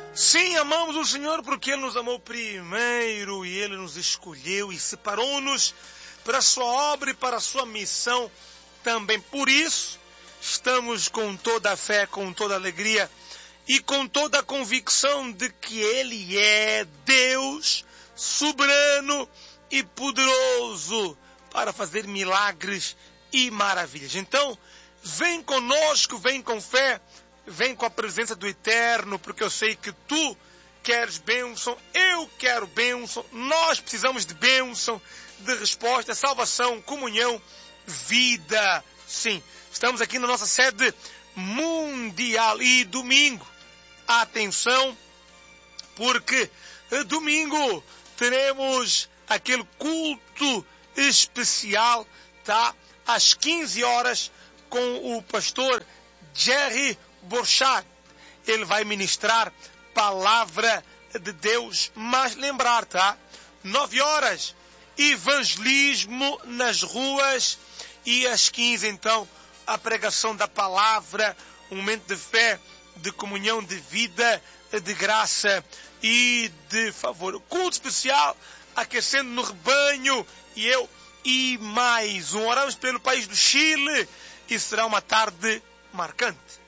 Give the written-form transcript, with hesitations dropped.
Sim, amamos o Senhor porque Ele nos amou primeiro e Ele nos escolheu e separou-nos para a sua obra e para a sua missão também. Por isso, estamos com toda a fé, com toda a alegria e com toda a convicção de que Ele é Deus soberano e poderoso para fazer milagres e maravilhas. Então, vem conosco, vem com fé, vem com a presença do Eterno, porque eu sei que tu queres bênção, eu quero bênção, nós precisamos de bênção, de resposta, salvação, comunhão, vida. Sim, estamos aqui na nossa sede mundial e domingo, atenção, porque domingo teremos aquele culto especial, tá? Às 15 horas com o pastor Jerry Borchardt. Ele vai ministrar palavra de Deus, mas lembrar, tá? 9 horas, evangelismo nas ruas e às 15, então, a pregação da palavra, um momento de fé, de comunhão, de vida, de graça e de favor. Culto especial, aquecendo no rebanho e mais um. Oramos pelo país do Chile e será uma tarde marcante.